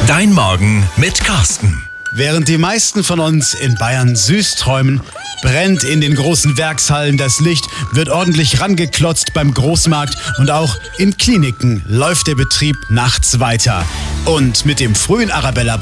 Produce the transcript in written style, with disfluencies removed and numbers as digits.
Dein Morgen mit Carsten. Während die meisten von uns in Bayern süß träumen, brennt in den großen Werkshallen das Licht, wird ordentlich rangeklotzt beim Großmarkt und auch in Kliniken läuft der Betrieb nachts weiter. Und mit dem frühen Arabella